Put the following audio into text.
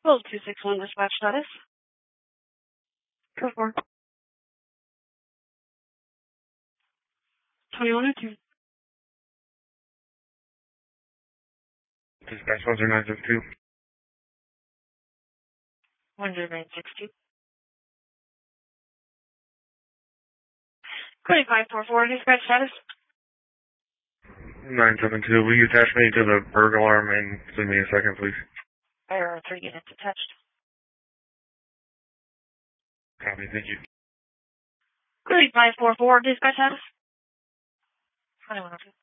Hold 261 dispatch status. 4-4. 2102. Dispatch 10962. 10962. Cody 544 dispatch status. 972. Will you attach me to the burglar alarm and send me a second, please? Error 3 units attached. Copy, thank you. Cody 544 dispatch status. 2102.